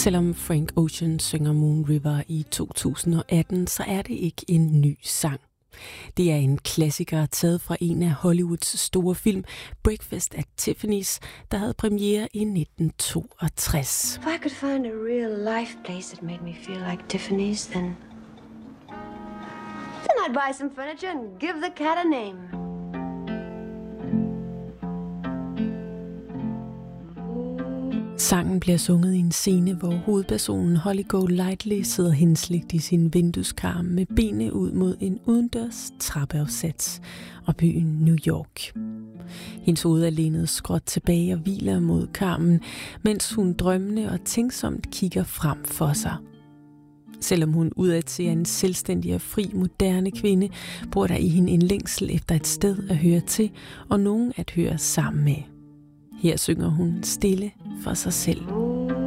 Selvom Frank Ocean synger Moon River i 2018, så er det ikke en ny sang. Det er en klassiker taget fra en af Hollywoods store film, Breakfast at Tiffany's, der havde premiere i 1962. If I could find a real life place that made me feel like Tiffany's, then I'd buy some furniture and give the cat a name. Sangen bliver sunget i en scene, hvor hovedpersonen Holly Golightly sidder hensligt i sin vindueskarm med benene ud mod en udendørs trappeafsats og byen New York. Hendes hoved er lænet skråt tilbage og hviler mod karmen, mens hun drømmende og tænksomt kigger frem for sig. Selvom hun udadtil er en selvstændig og fri, moderne kvinde, bor der i hende en længsel efter et sted at høre til og nogen at høre sammen med. Her synger hun stille for sig selv.